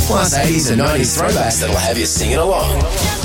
Plus 80s and 90s throwbacks that'll have you singing along.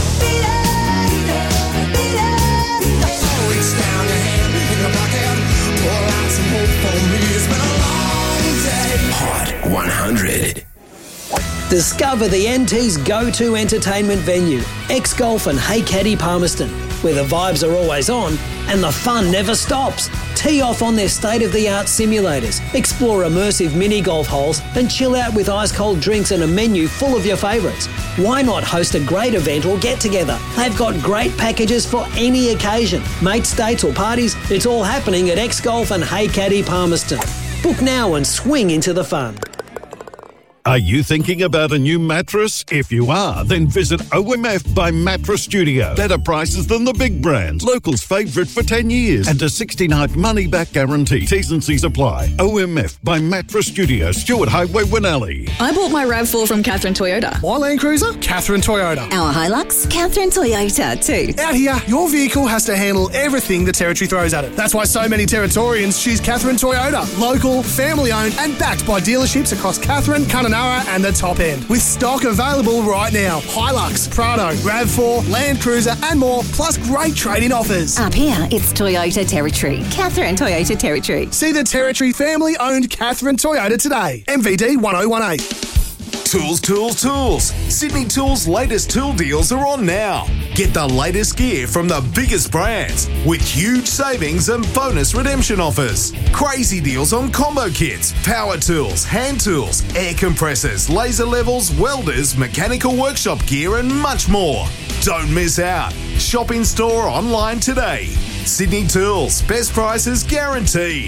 Hot 100. Discover the NT's go-to entertainment venue, X-Golf and Hey Caddy Palmerston, where the vibes are always on and the fun never stops. Tee off on their state-of-the-art simulators, explore immersive mini-golf holes and chill out with ice-cold drinks and a menu full of your favourites. Why not host a great event or get-together? They've got great packages for any occasion. Mates, dates or parties, it's all happening at X-Golf and Hey Caddy Palmerston. Book now and swing into the fun. Are you thinking about a new mattress? If you are, then visit OMF by Mattress Studio. Better prices than the big brands. Locals' favourite for 10 years. And a 60-night money-back guarantee. T's and C's apply. OMF by Mattress Studio, Stewart Highway, Winnelly. I bought my RAV4 from Catherine Toyota. My Land Cruiser? Catherine Toyota. Our Hilux? Catherine Toyota too. Out here, your vehicle has to handle everything the Territory throws at it. That's why so many Territorians choose Catherine Toyota. Local, family-owned and backed by dealerships across Catherine, Kununurra and the top end. With stock available right now. Hilux, Prado, RAV4, Land Cruiser and more, plus great trade-in offers. Up here, it's Toyota Territory. Catherine Toyota Territory. See the Territory family-owned Catherine Toyota today. MVD 1018. Tools, tools, tools. Sydney Tools' latest tool deals are on now. Get the latest gear from the biggest brands with huge savings and bonus redemption offers. Crazy deals on combo kits, power tools, hand tools, air compressors, laser levels, welders, mechanical workshop gear and much more. Don't miss out. Shop in store or online today. Sydney Tools. Best prices guaranteed.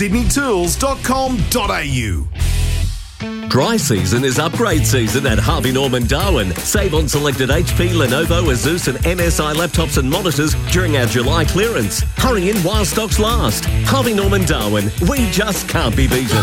sydneytools.com.au. Dry season is upgrade season at Harvey Norman Darwin. Save on selected HP, Lenovo, Asus and MSI laptops and monitors during our July clearance. Hurry in while stocks last. Harvey Norman Darwin. We just can't be beaten.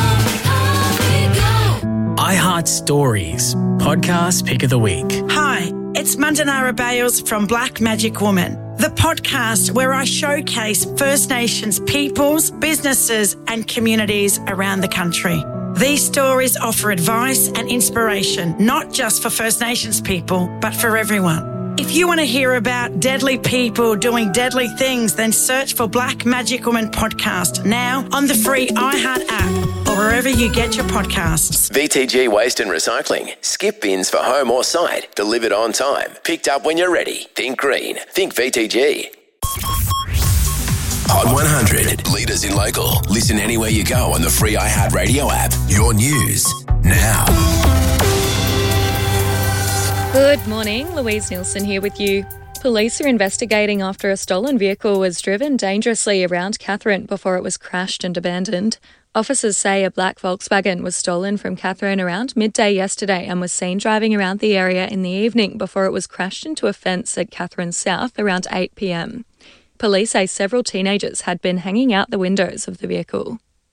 iHeart Stories, podcast pick of the week. Hi, it's Mandanara Bales from Black Magic Woman, the podcast where I showcase First Nations peoples, businesses and communities around the country. These stories offer advice and inspiration, not just for First Nations people, but for everyone. If you want to hear about deadly people doing deadly things, then search for Black Magic Woman podcast now on the free iHeart app or wherever you get your podcasts. VTG Waste and Recycling. Skip bins for home or site. Delivered on time. Picked up when you're ready. Think green. Think VTG. Hot 100. Leaders in local. Listen anywhere you go on the free iHeart Radio app. Your news now. Good morning, Louise Nielsen here with you. Police are investigating after a stolen vehicle was driven dangerously around Katherine before it was crashed and abandoned. Officers say a black Volkswagen was stolen from Katherine around midday yesterday and was seen driving around the area in the evening before it was crashed into a fence at Katherine South around 8 p.m. Police say several teenagers had been hanging out the windows of the vehicle.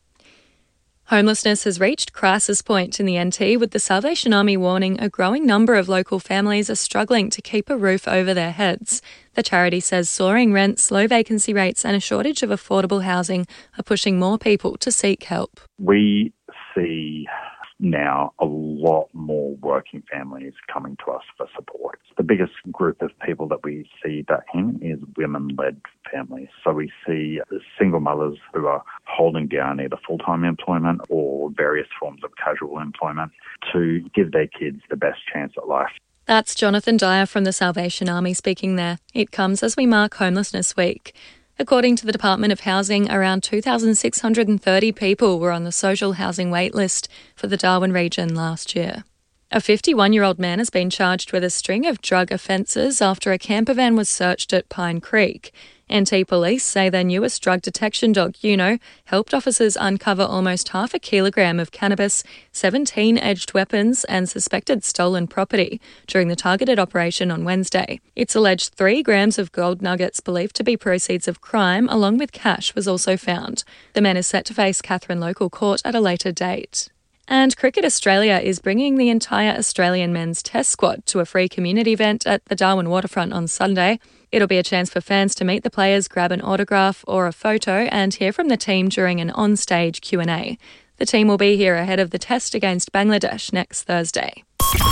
Homelessness has reached crisis point in the NT, with the Salvation Army warning a growing number of local families are struggling to keep a roof over their heads. The charity says soaring rents, low vacancy rates and a shortage of affordable housing are pushing more people to seek help. We see now a lot more working families coming to us for support. The biggest group of people that we see that in is women-led families. So we see single mothers who are holding down either full-time employment or various forms of casual employment to give their kids the best chance at life. That's Jonathan Dyer from the Salvation Army speaking there. It comes as we mark Homelessness Week. According to the Department of Housing, around 2,630 people were on the social housing wait list for the Darwin region last year. A 51-year-old man has been charged with a string of drug offences after a camper van was searched at Pine Creek. NT Police say their newest drug detection dog, Uno, helped officers uncover almost 0.5 kilogram of cannabis, 17 edged weapons and suspected stolen property during the targeted operation on Wednesday. It's alleged 3 grams of gold nuggets believed to be proceeds of crime, along with cash, was also found. The man is set to face Katherine Local Court at a later date. And Cricket Australia is bringing the entire Australian men's test squad to a free community event at the Darwin waterfront on Sunday. It'll be a chance for fans to meet the players, grab an autograph or a photo and hear from the team during an on-stage Q&A. The team will be here ahead of the test against Bangladesh next Thursday.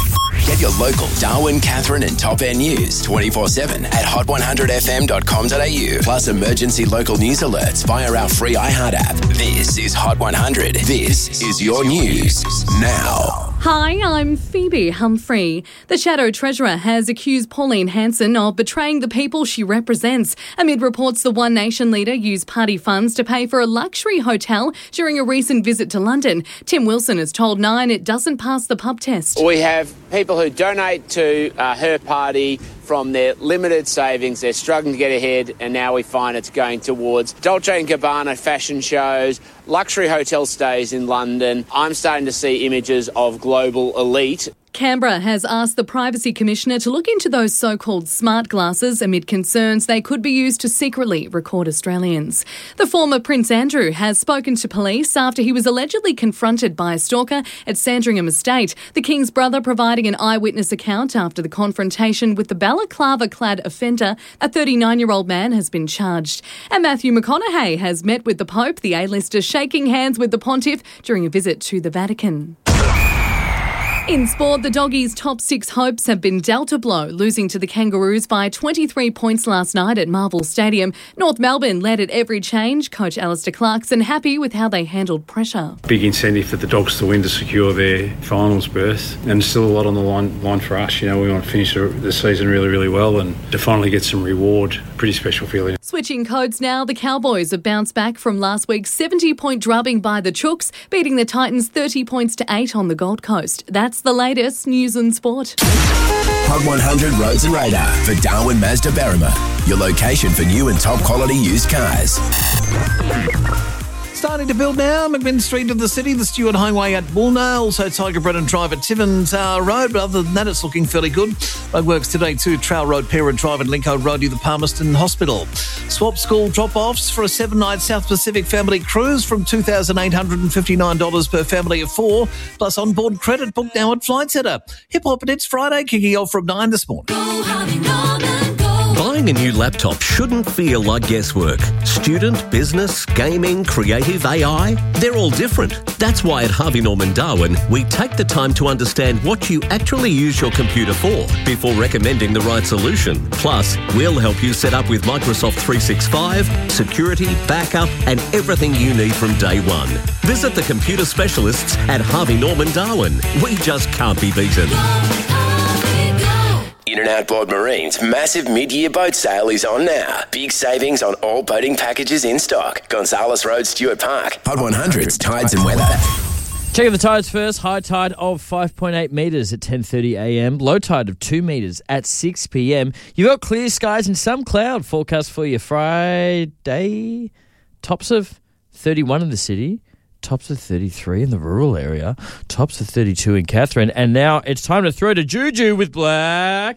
Get your local Darwin, Catherine and Top End news 24/7 at hot100fm.com.au. Plus emergency local news alerts via our free iHeart app. This is Hot 100. This is your news now. Hi, I'm Phoebe Humphrey. The Shadow Treasurer has accused Pauline Hanson of betraying the people she represents amid reports the One Nation leader used party funds to pay for a luxury hotel during a recent visit to London. Tim Wilson has told Nine it doesn't pass the pub test. We have people who donate to her party from their limited savings. They're struggling to get ahead, and now we find it's going towards Dolce & Gabbana fashion shows, luxury hotel stays in London. I'm starting to see images of global elite. Canberra has asked the Privacy Commissioner to look into those so-called smart glasses amid concerns they could be used to secretly record Australians. The former Prince Andrew has spoken to police after he was allegedly confronted by a stalker at Sandringham Estate. The King's brother providing an eyewitness account after the confrontation with the balaclava-clad offender. A 39-year-old man has been charged. And Matthew McConaughey has met with the Pope, the A-lister shaking hands with the Pontiff during a visit to the Vatican. In sport, the Doggies' top 6 hopes have been dealt a blow, losing to the Kangaroos by 23 points last night at Marvel Stadium. North Melbourne led at every change. Coach Alistair Clarkson happy with how they handled pressure. Big incentive for the Dogs to win to secure their finals berth, and still a lot on the line for us. You know, we want to finish the season really, really well and to finally get some reward. Pretty special feeling. Switching codes now, the Cowboys have bounced back from last week's 70-point drubbing by the Chooks, beating the Titans 30 points to 8 on the Gold Coast. That's the latest news and sport. Hot 100 Roads and Radar for Darwin Mazda Berrima. Your location for new and top quality used cars. Starting to build now, McMinn Street of the city, the Stewart Highway at Woolna, also Tiger Brennan Drive at Tivens Road, but other than that, it's looking fairly good. Roadworks today too, Trowell Road, Parent Drive and Lincoln Road near the Palmerston Hospital. Swap school drop-offs for a 7-night South Pacific family cruise from $2,859 per family of 4, plus onboard credit booked now at Flight Centre. Hip Hop and It's Friday, kicking off from 9 this morning. Buying a new laptop shouldn't feel like guesswork. Student, business, gaming, creative, AI, they're all different. That's why at Harvey Norman Darwin, we take the time to understand what you actually use your computer for before recommending the right solution. Plus, we'll help you set up with Microsoft 365, security, backup, and everything you need from day one. Visit the computer specialists at Harvey Norman Darwin. We just can't be beaten. In and Outboard Marine's massive mid-year boat sale is on now. Big savings on all boating packages in stock. Gonzales Road, Stewart Park. Hot 100's Tides and Weather. Checking the tides first. High tide of 5.8 metres at 10:30 a.m. Low tide of 2 metres at 6 p.m. You've got clear skies and some cloud forecast for you Friday. Tops of 31 in the city. Tops of 33 in the rural area. Tops of 32 in Catherine. And now it's time to throw to Juju with Black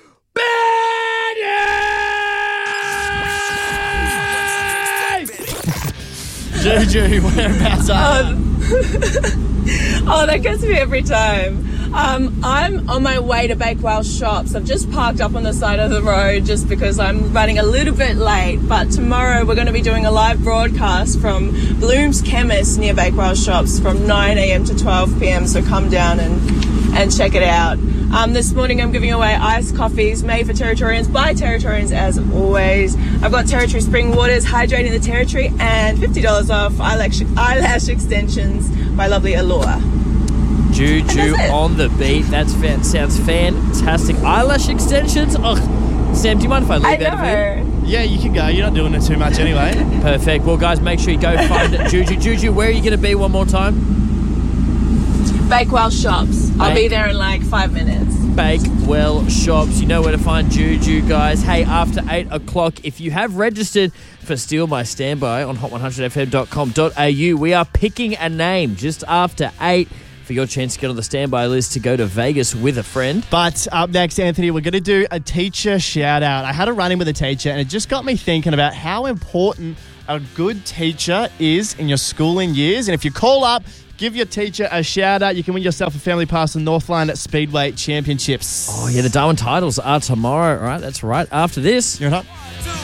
Betty! Juju, whereabouts are you? Oh, that gets me every time. I'm on my way to Bakewell Shops. I've just parked up on the side of the road just because I'm running a little bit late. But tomorrow we're going to be doing a live broadcast from Bloom's Chemist near Bakewell Shops from 9 a.m. to 12 p.m. So come down and check it out. This morning I'm giving away iced coffees made for Territorians by Territorians as always. I've got Territory Spring Waters hydrating the Territory and $50 off eyelash extensions by lovely Allure. Juju on the beat. Sounds fantastic. Eyelash extensions. Oh, Sam, do you mind if I leave that for you? Yeah, you can go. You're not doing it too much anyway. Perfect. Well, guys, make sure you go find Juju. Juju, where are you going to be one more time? Bakewell Shops. I'll be there in like 5 minutes. Bakewell Shops. You know where to find Juju, guys. Hey, after 8 o'clock, if you have registered for Steal My Standby on hot100fm.com.au, we are picking a name just after 8 for your chance to get on the standby list to go to Vegas with a friend. But up next, Anthony, we're going to do a teacher shout-out. I had a run-in with a teacher, and it just got me thinking about how important a good teacher is in your schooling years. And if you call up, give your teacher a shout-out, you can win yourself a family pass to Northland Speedway Championships. Oh, yeah, the Darwin titles are tomorrow, right? That's right. After this. You're on Hot.